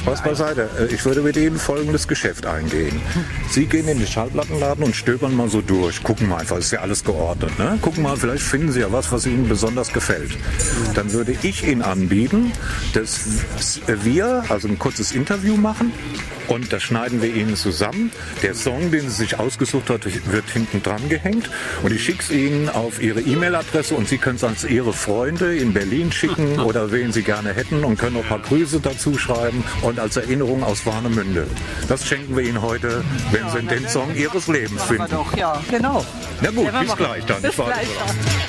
Spaß beiseite. Ich würde mit Ihnen folgendes Geschäft eingehen. Sie gehen in den Schallplattenladen und stöbern mal so durch. Gucken mal einfach, ist ja alles geordnet. Ne? Gucken mal, vielleicht finden Sie ja was Ihnen besonders gefällt. Dann würde ich Ihnen anbieten, dass wir also ein kurzes Interview machen und das schneiden wir Ihnen zusammen. Der Song, den Sie sich ausgesucht hat, wird hinten dran gehängt und ich schicke es Ihnen auf Ihre E-Mail-Adresse und Sie können es an Ihre Freunde in Berlin schicken oder wen Sie gerne hätten und können noch ein paar Grüße dazu schreiben und als Erinnerung aus Warnemünde. Das schenken wir Ihnen heute, wenn Sie den Song Ihres Lebens finden. Doch, ja, genau. Na gut, bis gleich dann. Bis gleich.